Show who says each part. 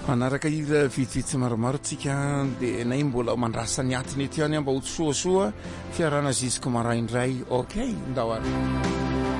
Speaker 1: Manaraka ira vitsivitsy maromaro tsika dia nay mbola mandrasa ny atiny ety ihany mba ho soasoa fiarana zisiko maraindray. Ok, ndao ary.